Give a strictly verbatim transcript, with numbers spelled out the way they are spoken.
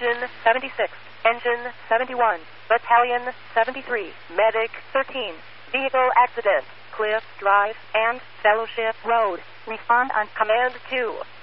Engine seventy-six, Engine seventy-one, Battalion seventy-three, Medic thirteen, Vehicle Accident, Cliff Drive and Fellowship Road. Respond on Command two.